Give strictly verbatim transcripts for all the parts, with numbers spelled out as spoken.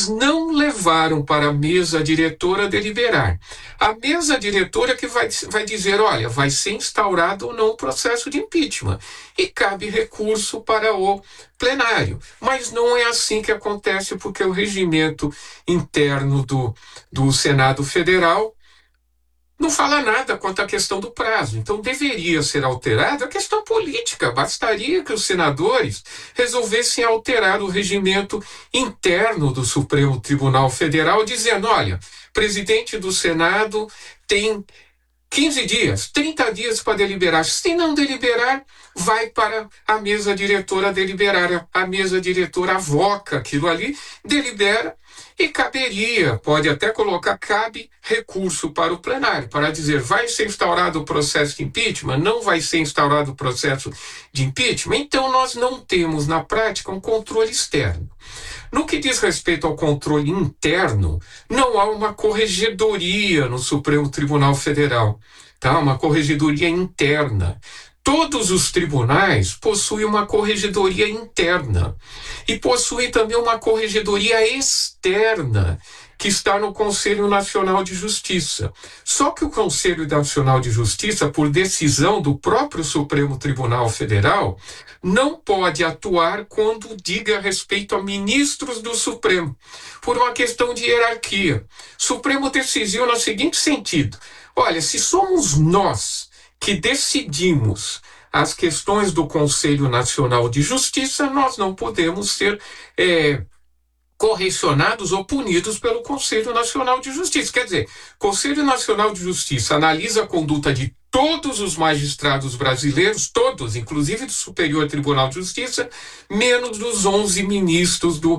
eles não levaram para a mesa diretora deliberar. A mesa diretora que vai, vai dizer, olha, vai ser instaurado ou não o processo de impeachment. E cabe recurso para o plenário. Mas não é assim que acontece, porque o regimento interno do, do Senado Federal não fala nada quanto à questão do prazo. Então, deveria ser alterada a questão política. Bastaria que os senadores resolvessem alterar o regimento interno do Supremo Tribunal Federal, dizendo, olha, presidente do Senado tem quinze dias, trinta dias para deliberar. Se não deliberar, vai para a mesa diretora deliberar. A mesa diretora avoca aquilo ali, delibera, e caberia, pode até colocar, cabe recurso para o plenário, para dizer, vai ser instaurado o processo de impeachment? Não vai ser instaurado o processo de impeachment? Então, nós não temos, na prática, um controle externo. No que diz respeito ao controle interno, não há uma corregedoria no Supremo Tribunal Federal, tá? Uma corregedoria interna. Todos os tribunais possuem uma corregedoria interna e possuem também uma corregedoria externa, que está no Conselho Nacional de Justiça. Só que o Conselho Nacional de Justiça, por decisão do próprio Supremo Tribunal Federal, não pode atuar quando diga respeito a ministros do Supremo, por uma questão de hierarquia. O Supremo decidiu no seguinte sentido: olha, se somos nós que decidimos as questões do Conselho Nacional de Justiça, nós não podemos ser é, correcionados ou punidos pelo Conselho Nacional de Justiça. Quer dizer, o Conselho Nacional de Justiça analisa a conduta de todos os magistrados brasileiros, todos, inclusive do Superior Tribunal de Justiça, menos dos onze ministros do,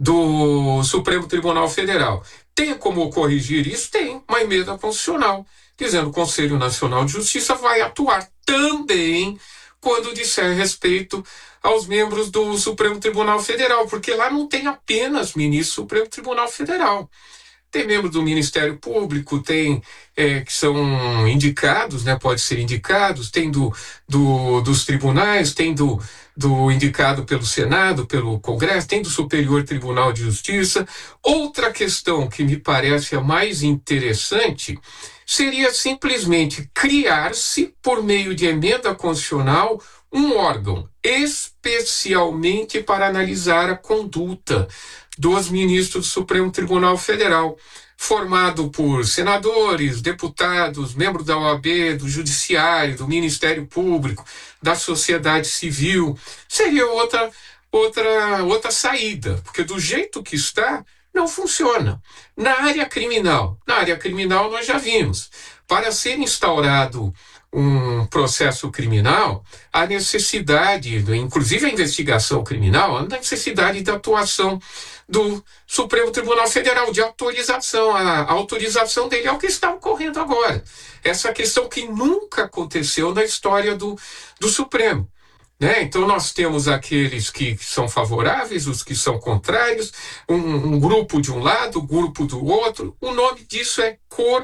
do Supremo Tribunal Federal. Tem como corrigir isso? Tem uma emenda constitucional, dizendo que o Conselho Nacional de Justiça vai atuar também quando disser respeito aos membros do Supremo Tribunal Federal, porque lá não tem apenas ministro do Supremo Tribunal Federal. Tem membros do Ministério Público, tem é, que são indicados, né, pode ser indicados, tem do, do, dos tribunais, tem do, do indicado pelo Senado, pelo Congresso, tem do Superior Tribunal de Justiça. Outra questão que me parece a mais interessante seria simplesmente criar-se, por meio de emenda constitucional, um órgão especialmente para analisar a conduta dos ministros do Supremo Tribunal Federal, formado por senadores, deputados, membros da O A B, do Judiciário, do Ministério Público, da sociedade civil. Seria outra, outra, outra saída, porque do jeito que está, não funciona. Na área criminal, na área criminal nós já vimos, para ser instaurado um processo criminal, a necessidade, inclusive a investigação criminal, a necessidade da atuação do Supremo Tribunal Federal, de autorização. A autorização dele é o que está ocorrendo agora. Essa questão que nunca aconteceu na história do, do Supremo. Né? Então, nós temos aqueles que são favoráveis, os que são contrários, um, um grupo de um lado, um grupo do outro. O nome disso é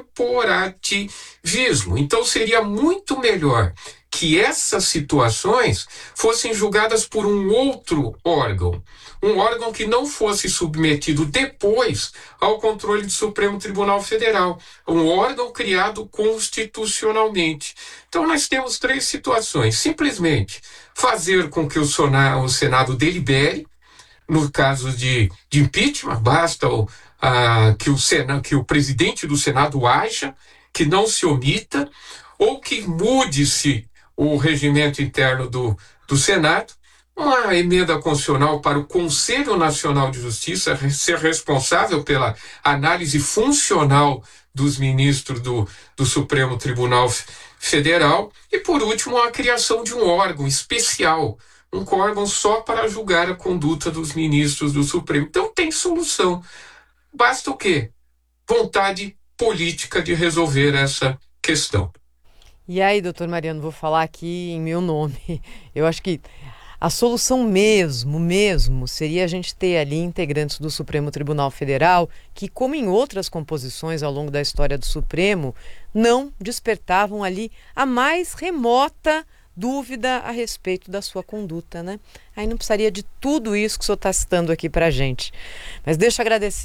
corporativismo. Então, seria muito melhor que essas situações fossem julgadas por um outro órgão, um órgão que não fosse submetido depois ao controle do Supremo Tribunal Federal, um órgão criado constitucionalmente. Então, nós temos três situações: simplesmente fazer com que o Senado delibere, no caso de, de impeachment, basta o, a, que, o Senado, que o presidente do Senado haja, que não se omita, ou que mude-se o regimento interno do, do Senado, uma emenda constitucional para o Conselho Nacional de Justiça ser responsável pela análise funcional dos ministros do, do Supremo Tribunal Federal, e, por último, a criação de um órgão especial, um órgão só para julgar a conduta dos ministros do Supremo. Então, tem solução. Basta o quê? Vontade política de resolver essa questão. E aí, doutor Mariano, vou falar aqui em meu nome. Eu acho que a solução mesmo, mesmo, seria a gente ter ali integrantes do Supremo Tribunal Federal que, como em outras composições ao longo da história do Supremo, não despertavam ali a mais remota dúvida a respeito da sua conduta, né? Aí não precisaria de tudo isso que o senhor está citando aqui para a gente. Mas deixa eu agradecer